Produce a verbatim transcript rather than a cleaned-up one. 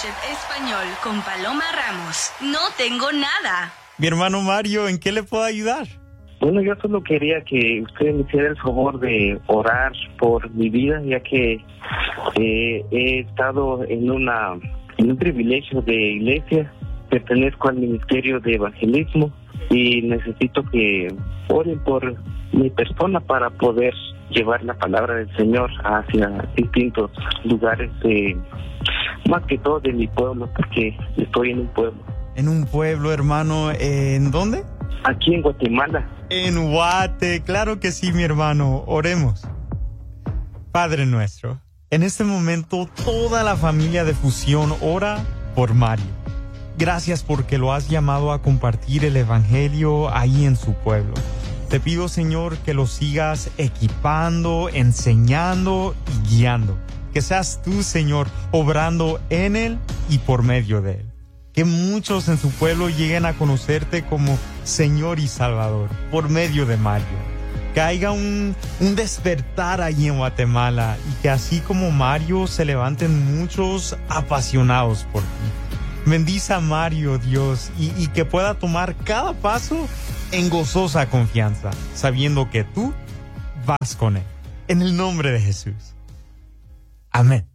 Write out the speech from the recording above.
Fellowship Español con Paloma Ramos. No tengo nada. Mi hermano Mario, ¿en qué le puedo ayudar? Bueno, yo solo quería que usted me hiciera el favor de orar por mi vida, ya que eh, he estado en una en un privilegio de iglesia, pertenezco al ministerio de evangelismo y necesito que oren por mi persona para poder llevar la palabra del Señor hacia distintos lugares, de, más que todo de mi pueblo, porque estoy en un pueblo. En un pueblo, hermano, ¿en dónde? Aquí en Guatemala. En Guate, claro que sí, mi hermano. Oremos. Padre nuestro, en este momento toda la familia de Fusión ora por Mario. Gracias porque lo has llamado a compartir el evangelio ahí en su pueblo. Te pido, Señor, que lo sigas equipando, enseñando y guiando. Que seas tú, Señor, obrando en él y por medio de él. Que muchos en su pueblo lleguen a conocerte como Señor y Salvador por medio de Mario. Que haya un, un despertar allí en Guatemala y que así como Mario se levanten muchos apasionados por ti. Bendice a Mario, Dios, y, y que pueda tomar cada paso en gozosa confianza, sabiendo que tú vas con él. En el nombre de Jesús. Amén.